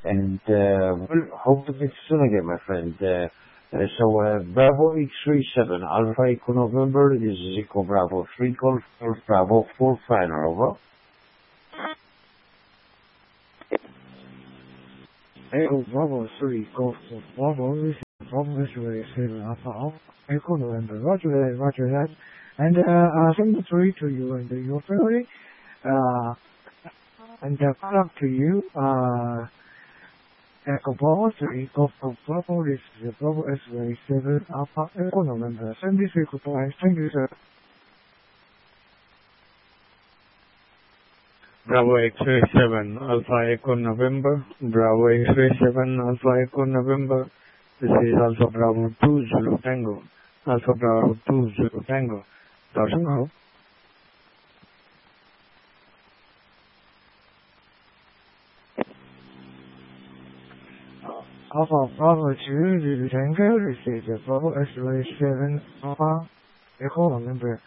and we'll hope to meet soon again, my friend. Bravo X-ray 7 Alpha Echo November. This is Echo Bravo 3 Golf Bravo 4 Final. Over. Echo Bravo 3 Golf Bravo. This is Bravo X-ray 7 Alpha Echo November. Roger that. And send the 3 to you and your family. And good luck to you. Echo Bravo 3 Golf Bravo. This is Bravo X-ray 7 Alpha Echo November. Send this goodbye. Thank you, sir. Bravo X-ray 7 Alpha Echo November. Bravo X-ray 7 Alpha Echo November. This is Alpha Bravo 2 Zulu Tango. Alpha Bravo 2 Zulu Tango. Dawson Hope. Alpha Bravo 2 Zulu Tango. This is Bravo X-ray 7 Alpha Echo November.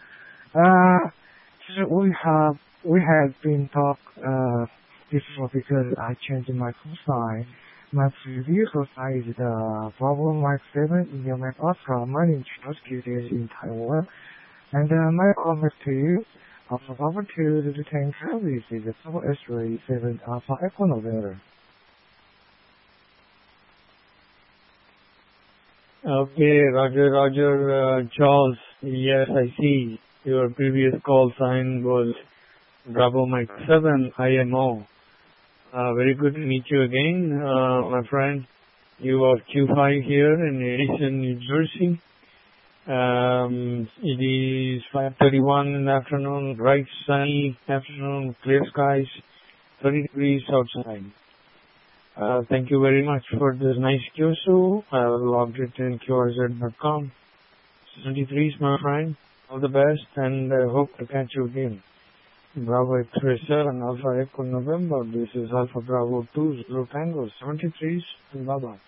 We have been talk before because I changed my call sign. My previous call sign is the Bravo Mike 7 India Mike Oscar. My name is Charles Gutierrez in Taiwan. And my comment to you, Alpha Bravo 2 Zulu Tango. This is the Bravo X-ray 7 Alpha Echo November. Okay, Roger, Charles. Yes, I see. Your previous call sign was Bravo Mike 7 IMO. Very good to meet you again, my friend. You are Q5 here in Edison, New Jersey. It is 5:31 in the afternoon, bright sunny afternoon, clear skies, 30 degrees outside. Thank you very much for this nice QSO. I logged it in QRZ.com. 73s, my friend. All the best, and I hope to catch you again. Bravo X-ray 7 Alpha Echo November. This is Alpha Bravo 2 Zulu Tango. 73s, and bye-bye.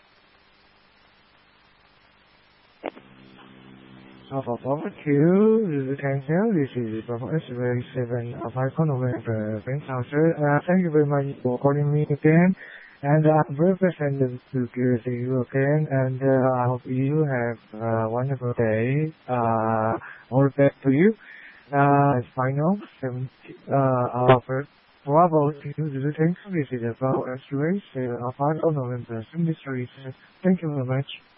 Alpha Bravo 2 Zulu Tango. This is Bravo X-ray 7 Alpha Echo November. Thank you very much for calling me again. And I'm very pleasant to see you again. And I hope you have a wonderful day. All the best to you. Final 70, Bravo 2 Zulu Tango. This is Bravo X-ray 7 Alpha Echo November. Thank you very much.